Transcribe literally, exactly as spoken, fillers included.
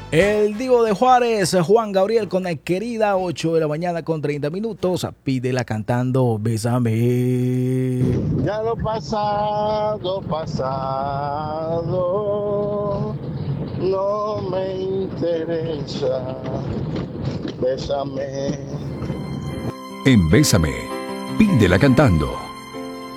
El Divo de Juárez, Juan Gabriel con el querida, ocho de la mañana con treinta minutos. Pídela cantando Bésame. Ya lo pasado, pasado, no me interesa. Bésame. En Bésame, pídela cantando.